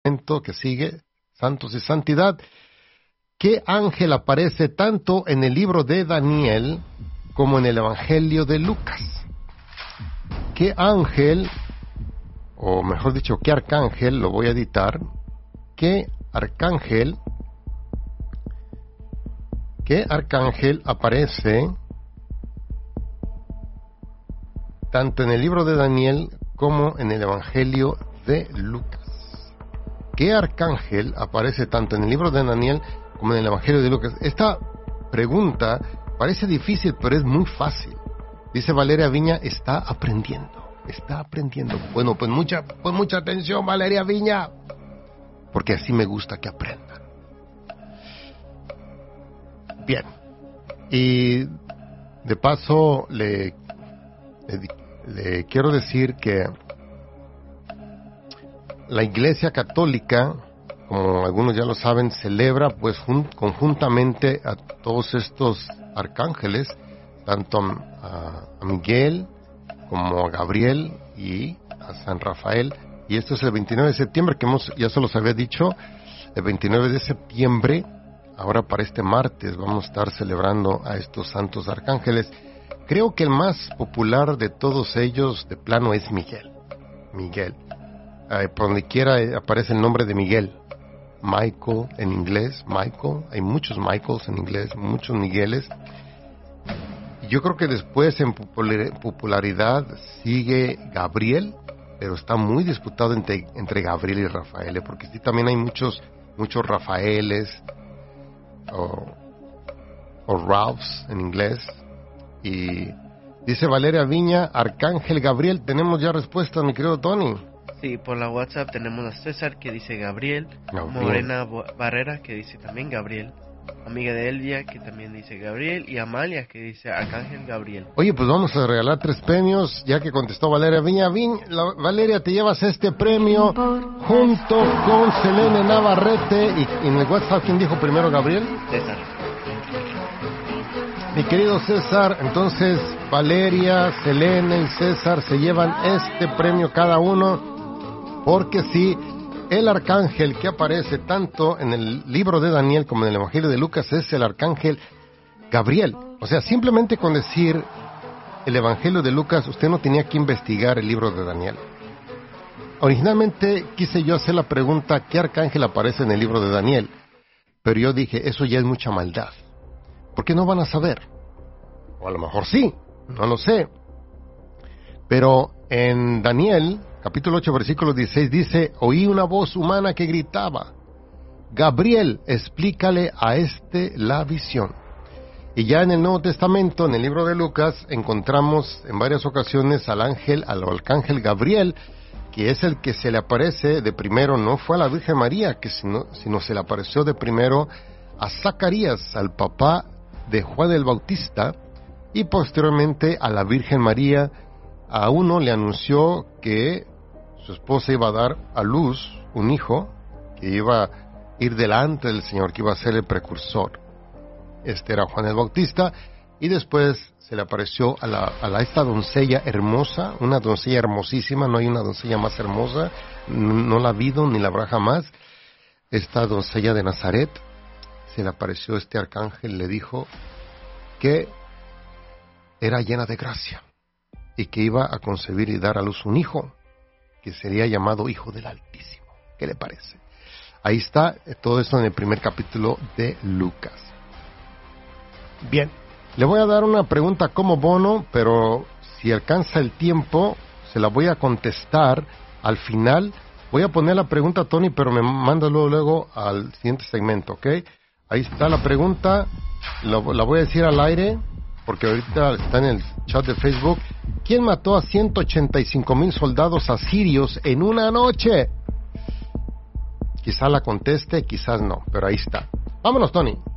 que sigue, santos y santidad. ¿Qué ángel aparece tanto en el libro de Daniel como en el Evangelio de Lucas? ¿Qué ángel, o mejor dicho, qué arcángel, lo voy a editar, qué arcángel aparece tanto en el libro de Daniel como en el Evangelio de Lucas? ¿Qué arcángel aparece tanto en el libro de Daniel como en el Evangelio de Lucas? Esta pregunta parece difícil, pero es muy fácil. Dice Valeria Viña, está aprendiendo. Bueno, pues mucha atención, Valeria Viña, porque así me gusta que aprendan. Bien, y de paso le quiero decir que la Iglesia Católica, como algunos ya lo saben, celebra pues conjuntamente a todos estos arcángeles, tanto a Miguel como a Gabriel y a San Rafael, y esto es el 29 de septiembre, que ya se los había dicho, el 29 de septiembre, ahora para este martes vamos a estar celebrando a estos santos arcángeles. Creo que el más popular de todos ellos de plano es Miguel. Por donde quiera aparece el nombre de Miguel. Michael en inglés, Michael, hay muchos Michaels en inglés, muchos Migueles. Yo creo que después en popularidad sigue Gabriel, pero está muy disputado entre Gabriel y Rafael, porque sí también hay muchos Rafaeles o Ralphs en inglés. Y dice Valeria Viña, Arcángel Gabriel. Tenemos ya respuesta, mi querido Tony. Sí, por la WhatsApp tenemos a César que dice Gabriel. Morena Barrera que dice también Gabriel, amiga de Elvia que también dice Gabriel, y Amalia que dice Arcángel Gabriel. Oye, pues vamos a regalar 3 premios, ya que contestó Valeria Viña. Valeria, te llevas este premio junto con Selene Navarrete. Y en el WhatsApp, ¿quién dijo primero, Gabriel? César. Mi querido César, entonces Valeria, Selene y César se llevan este premio cada uno, porque sí, el arcángel que aparece tanto en el libro de Daniel como en el Evangelio de Lucas es el arcángel Gabriel. O sea, simplemente con decir el Evangelio de Lucas, usted no tenía que investigar el libro de Daniel. Originalmente quise yo hacer la pregunta, ¿qué arcángel aparece en el libro de Daniel? Pero yo dije, eso ya es mucha maldad. ¿Por qué no van a saber? O a lo mejor sí, no lo sé. Pero en Daniel, capítulo 8, versículo 16, dice, oí una voz humana que gritaba, Gabriel, explícale a la visión. Y ya en el Nuevo Testamento, en el libro de Lucas, encontramos en varias ocasiones al arcángel Gabriel, que es el que se le aparece de primero, no fue a la Virgen María, sino se le apareció de primero a Zacarías, al papá de Juan el Bautista, y posteriormente a la Virgen María. A uno le anunció que su esposa iba a dar a luz un hijo que iba a ir delante del Señor, que iba a ser el precursor. Este era Juan el Bautista, y después se le apareció a esta doncella hermosa, una doncella hermosísima, no hay una doncella más hermosa, no la ha habido ni la habrá jamás, esta doncella de Nazaret. Se le apareció este arcángel, le dijo que era llena de gracia y que iba a concebir y dar a luz un hijo que sería llamado Hijo del Altísimo. ¿Qué le parece? Ahí está todo esto en el primer capítulo de Lucas. Bien, le voy a dar una pregunta como bono, pero si alcanza el tiempo se la voy a contestar al final. Voy a poner la pregunta, Tony, pero me manda luego al siguiente segmento, ¿ok? Ahí está la pregunta, la voy a decir al aire, porque ahorita está en el chat de Facebook. ¿Quién mató a 185,000 soldados asirios en una noche? Quizá la conteste, quizás no, pero ahí está. Vámonos, Tony.